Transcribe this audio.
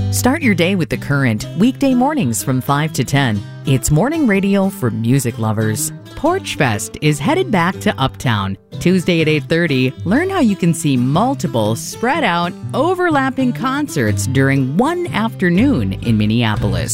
Start your day with The Current, weekday mornings from 5 to 10. It's morning radio for music lovers. Porch Fest is headed back to Uptown. Tuesday at 8:30, learn how you can see multiple, spread out, overlapping concerts during one afternoon in Minneapolis.